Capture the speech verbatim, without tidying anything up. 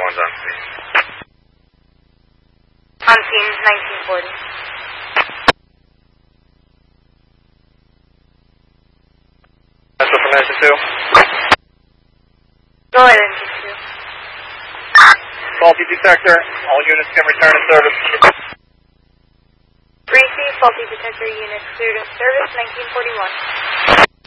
one's on scene. On scene, nineteen forty. That's for Engine two. Go ahead, Engine two. Faulty detector. All units can return to service. three C, faulty detector units cleared in service, nineteen forty-one.